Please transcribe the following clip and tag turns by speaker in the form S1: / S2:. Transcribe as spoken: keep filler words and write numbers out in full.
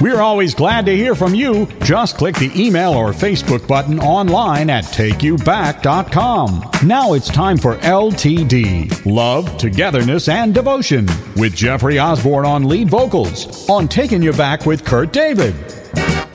S1: We're always glad to hear from you. Just click the email or Facebook button online at take you back dot com. Now it's time for L T D, Love, Togetherness, and Devotion, with Jeffrey Osborne on lead vocals on Taking You Back with Kurt David.